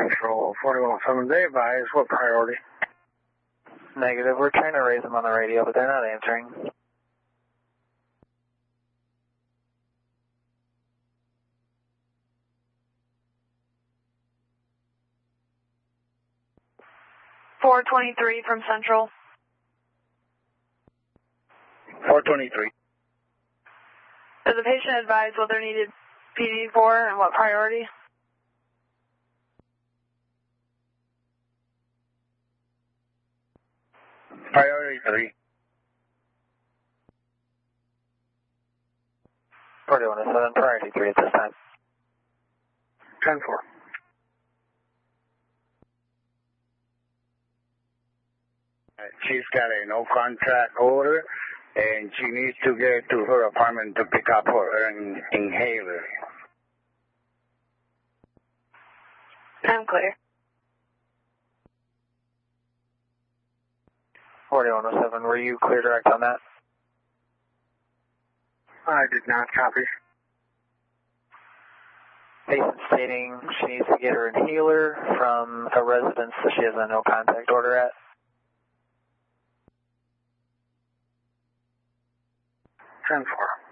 Central 4107, they advise what priority? Negative. We're trying to raise them on the radio, but they're not answering. .423 from Central. 423. Does the patient advise what they're needed PD for and what priority? Priority 3. 4107, priority 3 at this time. 10-4. She's got a no contract order, and she needs to get to her apartment to pick up her inhaler. I'm clear. 4107, were you clear direct on that? I did not copy. Patient stating she needs to get her inhaler from a residence that she has a no contact order at. 10-4.